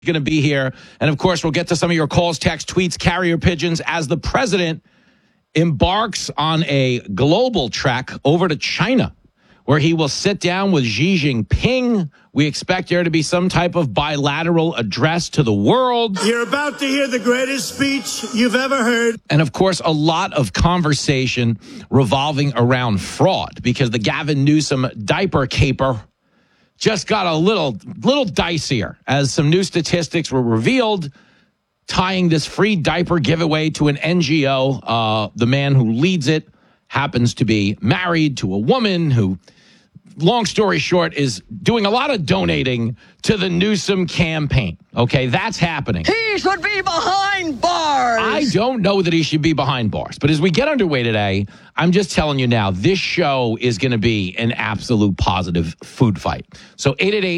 going to be here. And, of course, we'll get to some of your calls, texts, tweets, carrier pigeons as the president embarks on a global trek over to China, where he will sit down with Xi Jinping. We expect there to be some type of bilateral address to the world. You're about to hear the greatest speech you've ever heard. And, of course, a lot of conversation revolving around fraud, because the Gavin Newsom diaper caper just got a little dicier as some new statistics were revealed, tying this free diaper giveaway to an NGO. The man who leads it happens to be married to a woman who, long story short, is doing a lot of donating to the Newsom campaign. Okay, that's happening. He should be behind bars. I don't know that he should be behind bars. But as we get underway today, I'm just telling you now, this show is going to be an absolute positive food fight. So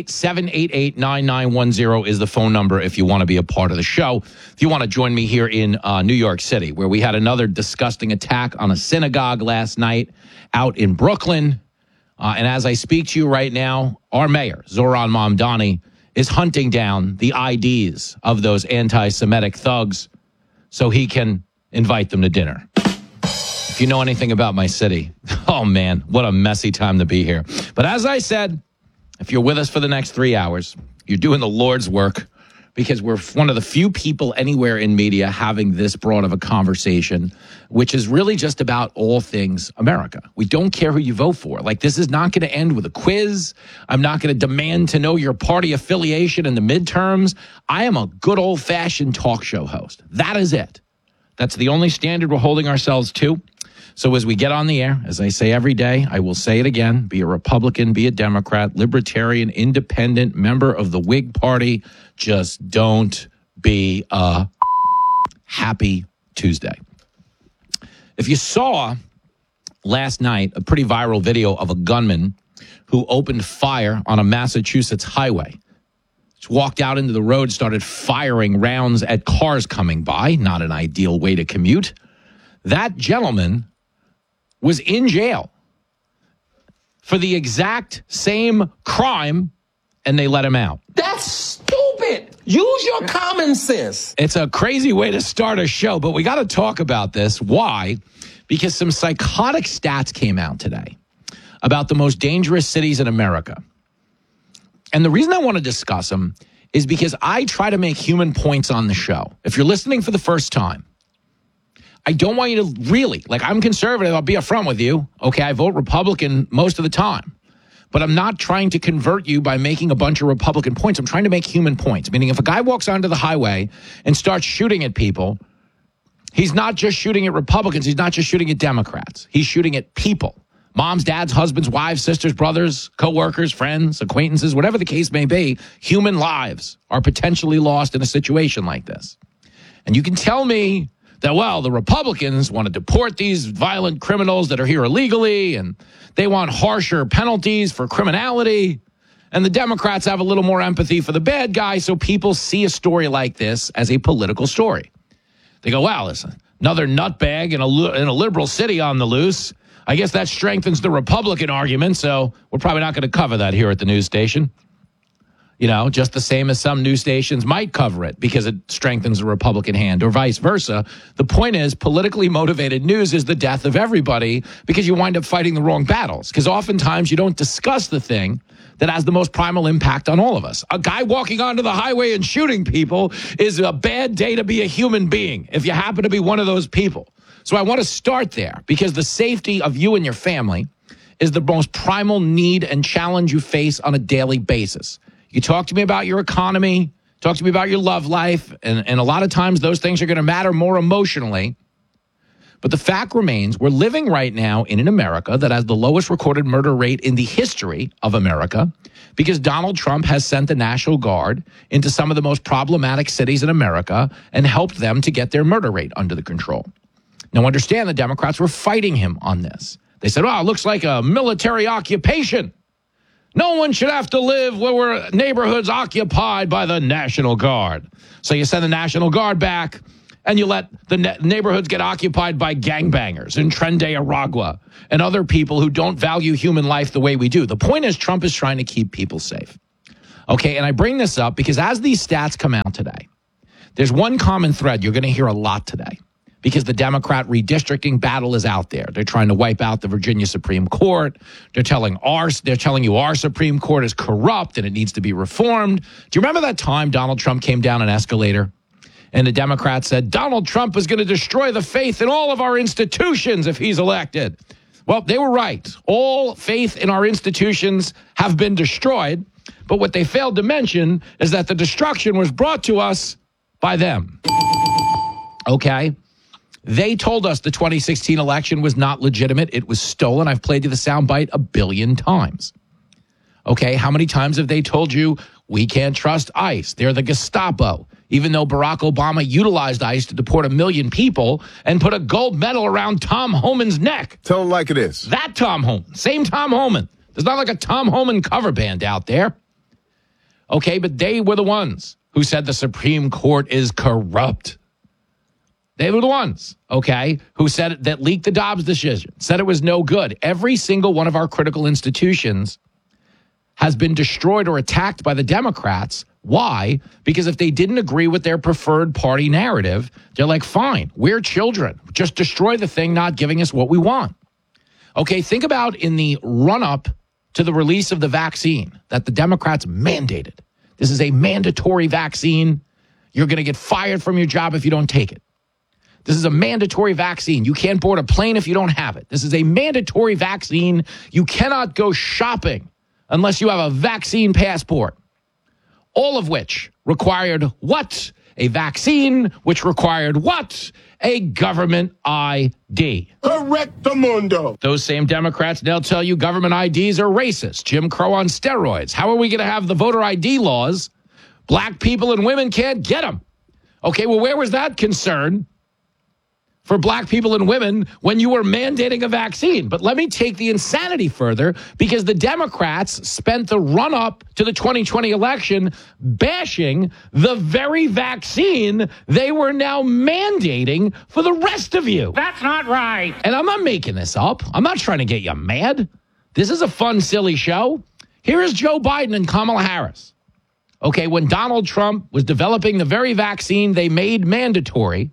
888-788-9910 is the phone number if you want to be a part of the show. If you want to join me here in New York City, where we had another disgusting attack on a synagogue last night out in Brooklyn. And as I speak to you right now, our mayor, Zohran Mamdani, is hunting down the IDs of those anti-Semitic thugs so he can invite them to dinner. If you know anything about my city, oh man, what a messy time to be here. But as I said, if you're with us for the next 3 hours, you're doing the Lord's work, because we're one of the few people anywhere in media having this broad of a conversation, which is really just about all things America. We don't care who you vote for. Like, this is not going to end with a quiz. I'm not going to demand to know your party affiliation in the midterms. I am a good old-fashioned talk show host. That is it. That's the only standard we're holding ourselves to. So as we get on the air, as I say every day, I will say it again, be a Republican, be a Democrat, Libertarian, Independent, member of the Whig Party, just don't be a happy Tuesday. If you saw last night a pretty viral video of a gunman who opened fire on a Massachusetts highway, just walked out into the road, started firing rounds at cars coming by, not an ideal way to commute, that gentleman was in jail for the exact same crime, and they let him out. That's stupid. Use your common sense. It's a crazy way to start a show, but we got to talk about this. Why? Because some psychotic stats came out today about the most dangerous cities in America. And the reason I want to discuss them is because I try to make human points on the show. If you're listening for the first time, I don't want you to really, like, I'm conservative, I'll be upfront with you. Okay, I vote Republican most of the time. But I'm not trying to convert you by making a bunch of Republican points. I'm trying to make human points. Meaning, if a guy walks onto the highway and starts shooting at people, he's not just shooting at Republicans. He's not just shooting at Democrats. He's shooting at people. Moms, dads, husbands, wives, sisters, brothers, coworkers, friends, acquaintances, whatever the case may be. Human lives are potentially lost in a situation like this. And you can tell me that, well, the Republicans want to deport these violent criminals that are here illegally, and they want harsher penalties for criminality, and the Democrats have a little more empathy for the bad guy, so people see a story like this as a political story. They go, wow, listen, another nutbag in a liberal city on the loose. I guess that strengthens the Republican argument, so we're probably not going to cover that here at the news station. You know, just the same as some news stations might cover it because it strengthens the Republican hand, or vice versa. The point is, politically motivated news is the death of everybody because you wind up fighting the wrong battles. Because oftentimes you don't discuss the thing that has the most primal impact on all of us. A guy walking onto the highway and shooting people is a bad day to be a human being if you happen to be one of those people. So I want to start there because the safety of you and your family is the most primal need and challenge you face on a daily basis. You talk to me about your economy, talk to me about your love life, and a lot of times those things are going to matter more emotionally. But the fact remains, we're living right now in an America that has the lowest recorded murder rate in the history of America because Donald Trump has sent the National Guard into some of the most problematic cities in America and helped them to get their murder rate under the control. Now, understand the Democrats were fighting him on this. They said, oh, it looks like a military occupation. No one should have to live where neighborhoods occupied by the National Guard. So you send the National Guard back, and you let the neighborhoods get occupied by gangbangers in Trende Aragua and other people who don't value human life the way we do. The point is, Trump is trying to keep people safe. Okay, and I bring this up because as these stats come out today, there's one common thread you're going to hear a lot today because the Democrat redistricting battle is out there. They're trying to wipe out the Virginia Supreme Court. They're telling you our Supreme Court is corrupt and it needs to be reformed. Do you remember that time Donald Trump came down an escalator and the Democrats said Donald Trump is going to destroy the faith in all of our institutions if he's elected? Well, they were right. All faith in our institutions have been destroyed. But what they failed to mention is that the destruction was brought to us by them. Okay? They told us the 2016 election was not legitimate. It was stolen. I've played you the soundbite a billion times. Okay? How many times have they told you we can't trust ICE? They're the Gestapo. Even though Barack Obama utilized ICE to deport 1 million people and put a gold medal around Tom Homan's neck. Tell him like it is. That Tom Homan. Same Tom Homan. There's not like a Tom Homan cover band out there. Okay, but they were the ones who said the Supreme Court is corrupt. They were the ones, okay, who said that leaked the Dobbs decision, said it was no good. Every single one of our critical institutions has been destroyed or attacked by the Democrats. Why? Because if they didn't agree with their preferred party narrative, they're like, fine, we're children. Just destroy the thing, not giving us what we want. Okay, think about in the run-up to the release of the vaccine that the Democrats mandated. This is a mandatory vaccine. You're going to get fired from your job if you don't take it. This is a mandatory vaccine. You can't board a plane if you don't have it. This is a mandatory vaccine. You cannot go shopping unless you have a vaccine passport. All of which required what? A vaccine, which required what? A government ID. Correctamundo. Those same Democrats now tell you government IDs are racist. Jim Crow on steroids. How are we going to have the voter ID laws? Black people and women can't get them. Okay, well, where was that concern for black people and women when you were mandating a vaccine? But let me take the insanity further, because the Democrats spent the run-up to the 2020 election bashing the very vaccine they were now mandating for the rest of you. That's not right. And I'm not making this up. I'm not trying to get you mad. This is a fun, silly show. Here is Joe Biden and Kamala Harris. Okay, when Donald Trump was developing the very vaccine they made mandatory,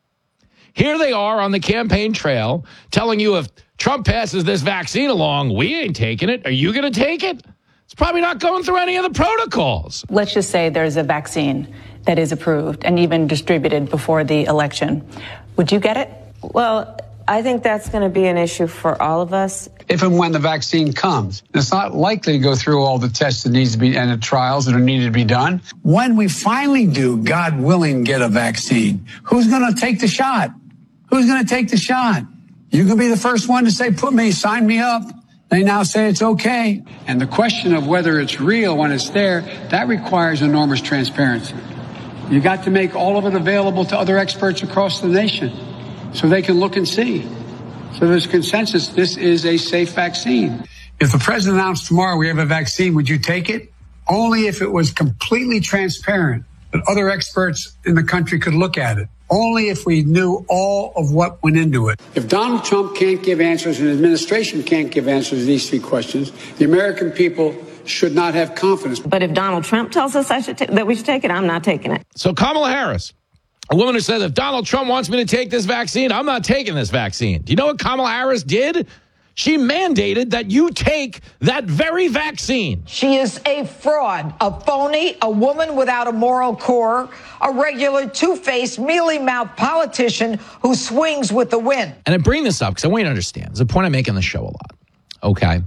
here they are on the campaign trail telling you if Trump passes this vaccine along, we ain't taking it. Are you going to take it? It's probably not going through any of the protocols. Let's just say there's a vaccine that is approved and even distributed before the election. Would you get it? Well, I think that's going to be an issue for all of us. If and when the vaccine comes, it's not likely to go through all the tests that needs to be and the trials that are needed to be done. When we finally do, God willing, get a vaccine, who's going to take the shot? Who's going to take the shot? You can be the first one to say, sign me up. They now say it's okay. And the question of whether it's real when it's there, that requires enormous transparency. You got to make all of it available to other experts across the nation so they can look and see. So there's consensus. This is a safe vaccine. If the president announced tomorrow we have a vaccine, would you take it? Only if it was completely transparent, that other experts in the country could look at it. Only if we knew all of what went into it. If Donald Trump can't give answers and the administration can't give answers to these three questions, the American people should not have confidence. But if Donald Trump tells us that we should take it, I'm not taking it. So Kamala Harris, a woman who says, if Donald Trump wants me to take this vaccine, I'm not taking this vaccine. Do you know what Kamala Harris did? She mandated that you take that very vaccine. She is a fraud, a phony, a woman without a moral core, a regular two-faced, mealy-mouthed politician who swings with the wind. And I bring this up because I want you to understand. It's a point I make on the show a lot. Okay?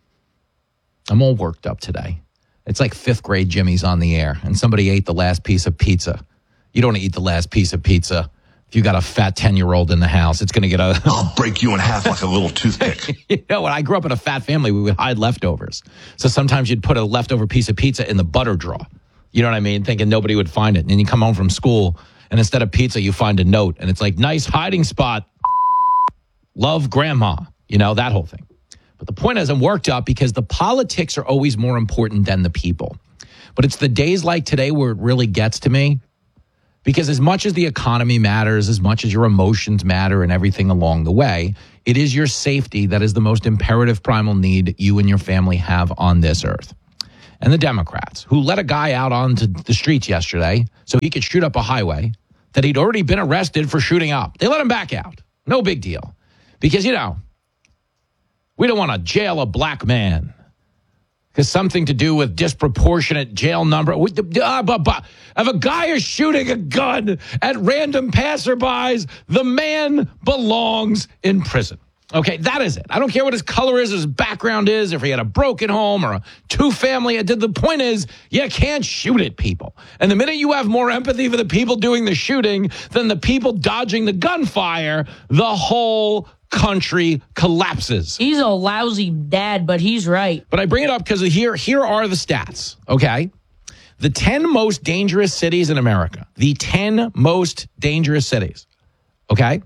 I'm all worked up today. It's like fifth grade Jimmy's on the air, and somebody ate the last piece of pizza. You don't eat the last piece of pizza. If you got a fat 10-year-old in the house, it's going to get a... I'll break you in half like a little toothpick. You know, when I grew up in a fat family, we would hide leftovers. So sometimes you'd put a leftover piece of pizza in the butter drawer. You know what I mean? Thinking nobody would find it. And then you come home from school, and instead of pizza, you find a note. And it's like, nice hiding spot. Love, Grandma. You know, that whole thing. But the point is, I'm worked up because the politics are always more important than the people. But it's the days like today where it really gets to me. Because as much as the economy matters, as much as your emotions matter and everything along the way, it is your safety that is the most imperative primal need you and your family have on this earth. and the Democrats who let a guy out onto the streets yesterday so he could shoot up a highway that he'd already been arrested for shooting up. They let him back out. No big deal. Because, we don't want to jail a black man because something to do with disproportionate jail number. If a guy is shooting a gun at random passerbys, the man belongs in prison. Okay, that is it. I don't care what his color is, his background is, if he had a broken home or a two-family. The point is, you can't shoot at people. And the minute you have more empathy for the people doing the shooting than the people dodging the gunfire, the whole country collapses. He's a lousy dad, but he's right. But I bring it up because here are the stats, okay? The 10 most dangerous cities in America. The 10 most dangerous cities, okay?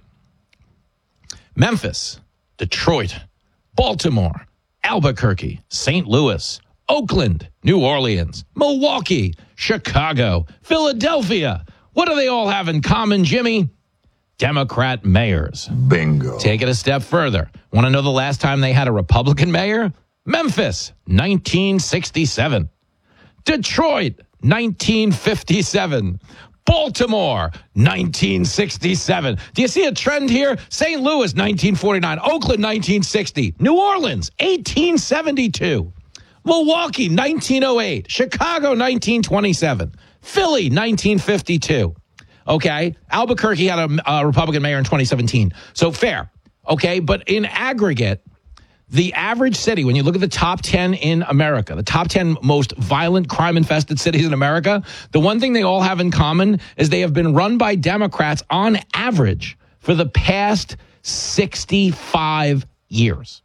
Memphis, Detroit, Baltimore, Albuquerque, St. Louis, Oakland, New Orleans, Milwaukee, Chicago, Philadelphia. What do they all have in common, Jimmy? Democrat mayors. Bingo. Take it a step further. Want to know the last time they had a Republican mayor? Memphis, 1967. Detroit, 1957. Baltimore, 1967. Do you see a trend here? St. Louis, 1949. Oakland, 1960. New Orleans, 1872. Milwaukee, 1908. Chicago, 1927. Philly, 1952. Okay? Albuquerque had a Republican mayor in 2017. So fair. Okay? But in aggregate, the average city, when you look at the top 10 in America, the top 10 most violent, crime-infested cities in America, the one thing they all have in common is they have been run by Democrats on average for the past 65 years.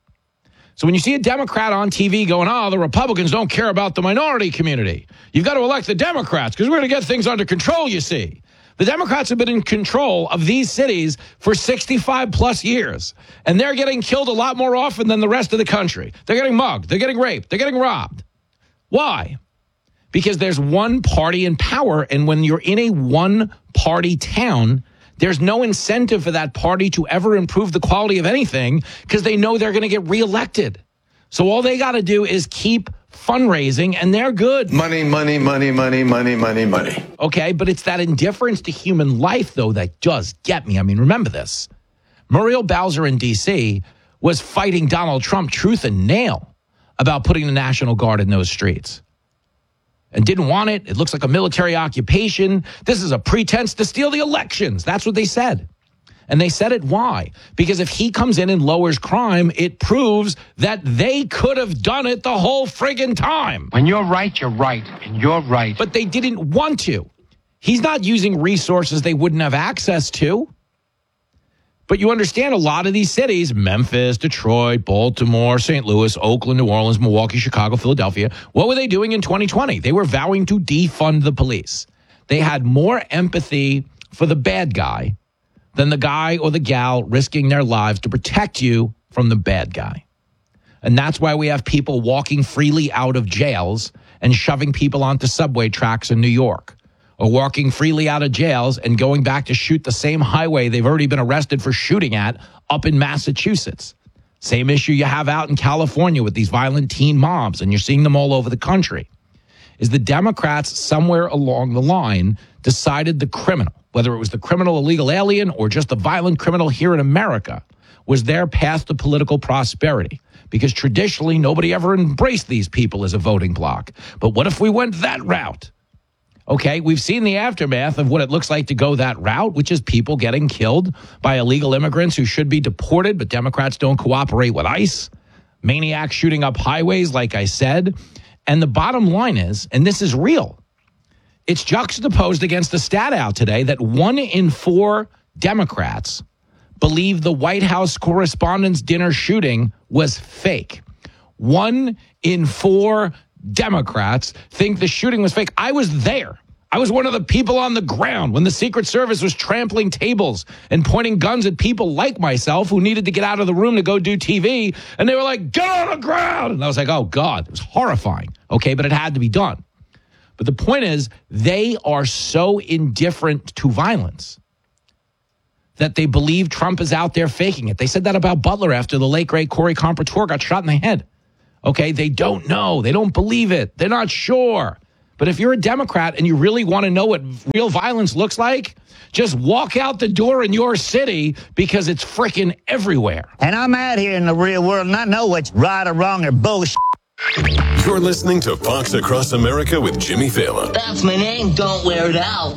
So when you see a Democrat on TV going, the Republicans don't care about the minority community, you've got to elect the Democrats because we're going to get things under control, you see. The Democrats have been in control of these cities for 65 plus years, and they're getting killed a lot more often than the rest of the country. They're getting mugged. They're getting raped. They're getting robbed. Why? Because there's one party in power, and when you're in a one-party town, there's no incentive for that party to ever improve the quality of anything because they know they're going to get reelected. So all they got to do is keep fundraising, and they're good. Money, money, money, money, money, money, money. Okay, but it's that indifference to human life, though, that does get me. I mean, remember this. Muriel Bowser in D.C. was fighting Donald Trump tooth and nail about putting the National Guard in those streets and didn't want it. It looks like a military occupation. This is a pretense to steal the elections. That's what they said. And they said it why? Because if he comes in and lowers crime, it proves that they could have done it the whole friggin' time. When you're right, you're right, and you're right. But they didn't want to. He's not using resources they wouldn't have access to. But you understand a lot of these cities, Memphis, Detroit, Baltimore, St. Louis, Oakland, New Orleans, Milwaukee, Chicago, Philadelphia, what were they doing in 2020? They were vowing to defund the police. They had more empathy for the bad guy than the guy or the gal risking their lives to protect you from the bad guy. And that's why we have people walking freely out of jails and shoving people onto subway tracks in New York, or walking freely out of jails and going back to shoot the same highway they've already been arrested for shooting at up in Massachusetts. Same issue you have out in California with these violent teen mobs, and you're seeing them all over the country, is the Democrats somewhere along the line decided the criminal, whether it was the criminal illegal alien or just the violent criminal here in America, was their path to political prosperity. Because traditionally, nobody ever embraced these people as a voting bloc. But what if we went that route? Okay, we've seen the aftermath of what it looks like to go that route, which is people getting killed by illegal immigrants who should be deported, but Democrats don't cooperate with ICE. Maniacs shooting up highways, like I said. And the bottom line is, and this is real, it's juxtaposed against a stat out today that 1 in 4 Democrats believe the White House Correspondents' Dinner shooting was fake. 1 in 4 Democrats think the shooting was fake. I was there. I was one of the people on the ground when the Secret Service was trampling tables and pointing guns at people like myself who needed to get out of the room to go do TV. And they were like, get on the ground. And I was like, oh, God, it was horrifying. Okay, but it had to be done. But the point is, they are so indifferent to violence that they believe Trump is out there faking it. They said that about Butler after the late, great Corey Compertore got shot in the head. Okay, they don't know. They don't believe it. They're not sure. But if you're a Democrat and you really want to know what real violence looks like, just walk out the door in your city because it's freaking everywhere. And I'm out here in the real world and I know what's right or wrong or bullshit. You're listening to Fox Across America with Jimmy Fallon. That's my name. Don't wear it out.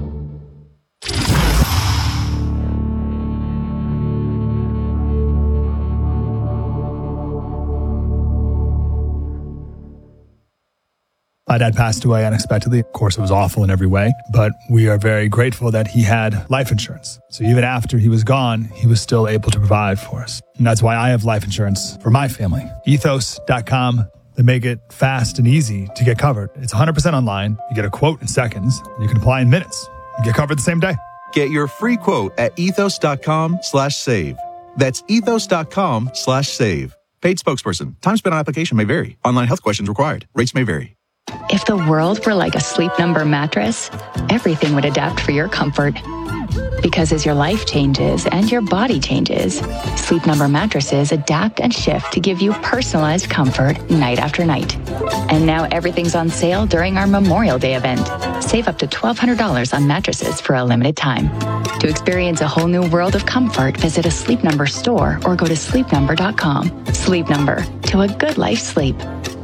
My dad passed away unexpectedly. Of course, it was awful in every way, but we are very grateful that he had life insurance. So even after he was gone, he was still able to provide for us. And that's why I have life insurance for my family. Ethos.com. They make it fast and easy to get covered. It's 100% online. You get a quote in seconds. You can apply in minutes. You get covered the same day. Get your free quote at ethos.com/save. That's ethos.com/save. Paid spokesperson. Time spent on application may vary. Online health questions required. Rates may vary. If the world were like a Sleep Number mattress, everything would adapt for your comfort. Because as your life changes and your body changes, Sleep Number mattresses adapt and shift to give you personalized comfort night after night. And now everything's on sale during our Memorial Day event. Save up to $1,200 on mattresses for a limited time. To experience a whole new world of comfort, visit a Sleep Number store or go to sleepnumber.com. Sleep Number, to a good life sleep.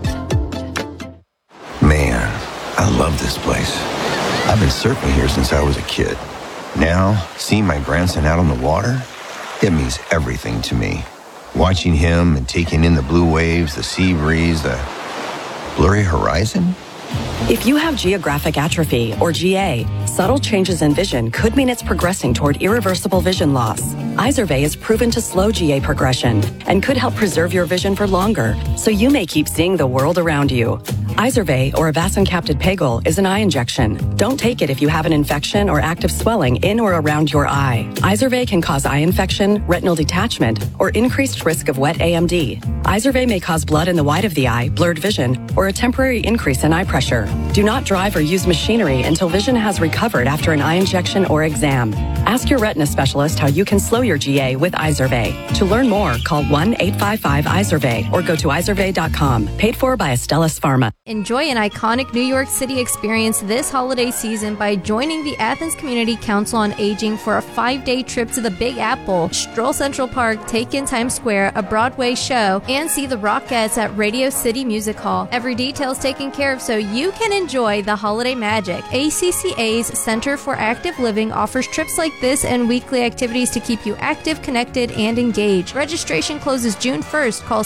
Man, I love this place. I've been surfing here since I was a kid. Now, seeing my grandson out on the water, it means everything to me. Watching him and taking in the blue waves, the sea breeze, the blurry horizon. If you have geographic atrophy, or GA, subtle changes in vision could mean it's progressing toward irreversible vision loss. Izervay is proven to slow GA progression and could help preserve your vision for longer, so you may keep seeing the world around you. Izervay, or avacincaptad pegol, is an eye injection. Don't take it if you have an infection or active swelling in or around your eye. Izervay can cause eye infection, retinal detachment, or increased risk of wet AMD. Izervay may cause blood in the white of the eye, blurred vision, or a temporary increase in eye pressure. Do not drive or use machinery until vision has recovered after an eye injection or exam. Ask your retina specialist how you can slow your GA with Izervay. To learn more, call 1-855-IZERVAY or go to izervay.com. Paid for by Astellas Pharma. Enjoy an iconic New York City experience this holiday season by joining the Athens Community Council on Aging for a 5-day trip to the Big Apple, stroll Central Park, take in Times Square, a Broadway show, and see the Rockettes at Radio City Music Hall. Every detail is taken care of so you can enjoy the holiday magic. ACCA's Center for Active Living offers trips like this and weekly activities to keep you active, connected, and engaged. Registration closes June 1st. Call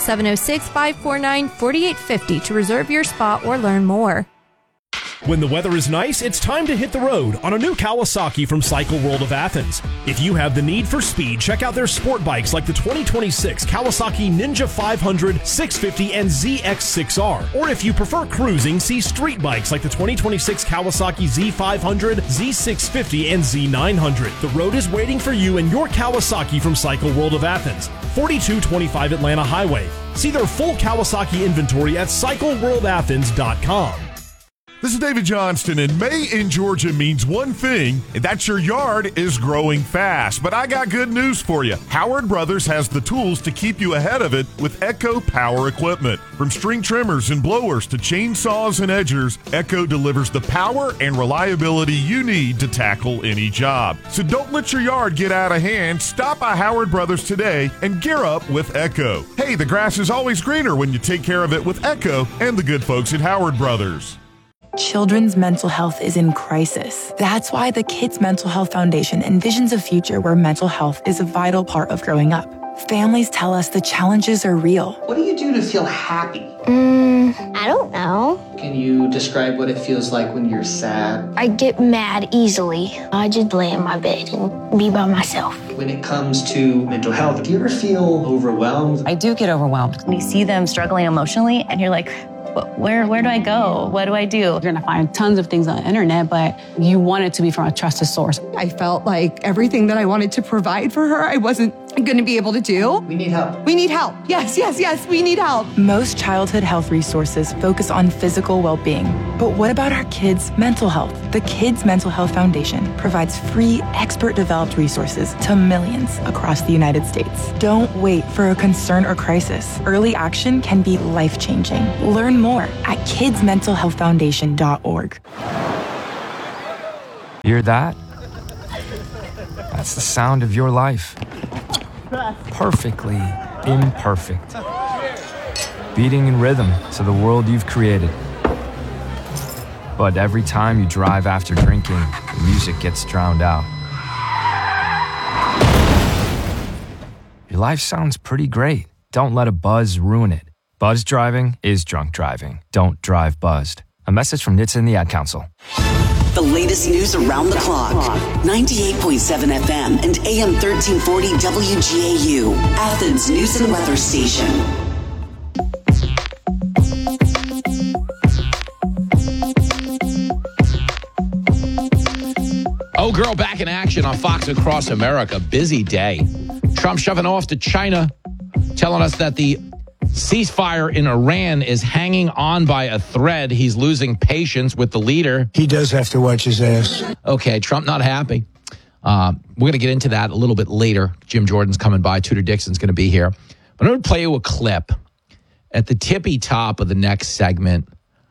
706-549-4850 to reserve your spot or learn more. When the weather is nice, it's time to hit the road on a new Kawasaki from Cycle World of Athens. If you have the need for speed, check out their sport bikes like the 2026 Kawasaki Ninja 500, 650, and ZX6R. Or if you prefer cruising, see street bikes like the 2026 Kawasaki Z500, Z650, and Z900. The road is waiting for you and your Kawasaki from Cycle World of Athens, 4225 Atlanta Highway. See their full Kawasaki inventory at CycleWorldAthens.com. This is David Johnston, and May in Georgia means one thing, and that's your yard is growing fast. But I got good news for you. Howard Brothers has the tools to keep you ahead of it with Echo Power Equipment. From string trimmers and blowers to chainsaws and edgers, Echo delivers the power and reliability you need to tackle any job. So don't let your yard get out of hand. Stop by Howard Brothers today and gear up with Echo. Hey, the grass is always greener when you take care of it with Echo and the good folks at Howard Brothers. Children's mental health is in crisis. That's why the Kids Mental Health Foundation envisions a future where mental health is a vital part of growing up. Families tell us the challenges are real. What do you do to feel happy? I don't know. Can you describe what it feels like when you're sad? I get mad easily. I just lay in my bed and be by myself. When it comes to mental health, do you ever feel overwhelmed? I do get overwhelmed. When you see them struggling emotionally and you're like, where do I go? What do I do? You're going to find tons of things on the internet, but you want it to be from a trusted source. I felt like everything that I wanted to provide for her, I wasn't going to be able to do. We need help. We need help. Yes, we need help. Most childhood health resources focus on physical well-being. But what about our kids' mental health? The Kids Mental Health Foundation provides free, expert-developed resources to millions across the United States. Don't wait for a concern or crisis. Early action can be life-changing. Learn more at kidsmentalhealthfoundation.org. Hear that? That's the sound of your life. Perfectly imperfect. Beating in rhythm to the world you've created. But every time you drive after drinking, the music gets drowned out. Your life sounds pretty great. Don't let a buzz ruin it. Buzz driving is drunk driving. Don't drive buzzed. A message from NHTSA and the Ad Council. The latest news around the clock. 98.7 FM and AM 1340 WGAU. Athens News and Weather Station. Oh, girl, back in action on Fox Across America. Busy day. Trump shoving off to China, telling us that the ceasefire in Iran is hanging on by a thread. He's losing patience with the leader. He does have to watch his ass. Okay, Trump not happy. We're going to get into that a little bit later. Jim Jordan's coming by. Tudor Dixon's going to be here. But I'm going to play you a clip at the tippy top of the next segment.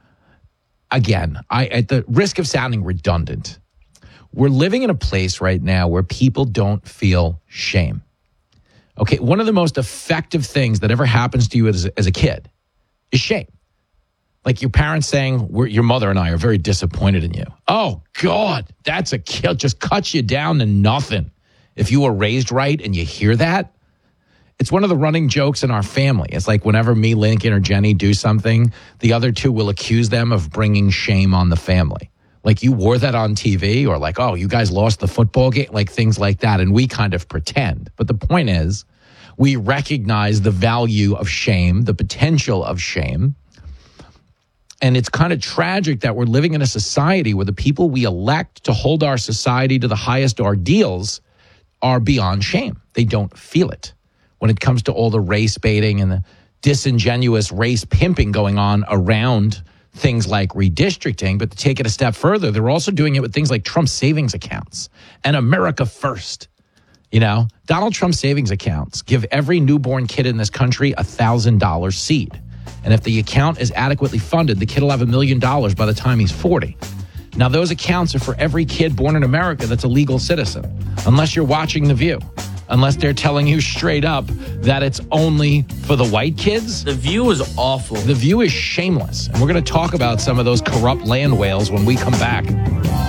Again, at the risk of sounding redundant, we're living in a place right now where people don't feel shame. Okay, one of the most effective things that ever happens to you as a kid is shame. Like your parents saying, your mother and I are very disappointed in you. Oh, God, that's a kill. Just cuts you down to nothing. If you were raised right and you hear that, it's one of the running jokes in our family. It's like whenever me, Lincoln, or Jenny do something, the other two will accuse them of bringing shame on the family. Like you wore that on TV, or like, oh, you guys lost the football game, like things like that. And we kind of pretend. But the point is, we recognize the value of shame, the potential of shame. And it's kind of tragic that we're living in a society where the people we elect to hold our society to the highest ordeals are beyond shame. They don't feel it when it comes to all the race baiting and the disingenuous race pimping going on around things like redistricting. But to take it a step further, they're also doing it with things like Trump savings accounts and America First. You know, Donald Trump savings accounts give every newborn kid in this country $1,000 seed. And if the account is adequately funded, the kid will have $1 million by the time he's 40. Now, those accounts are for every kid born in America that's a legal citizen, unless you're watching The View. Unless they're telling you straight up that it's only for the white kids. The View is awful. The View is shameless. And we're going to talk about some of those corrupt land whales when we come back.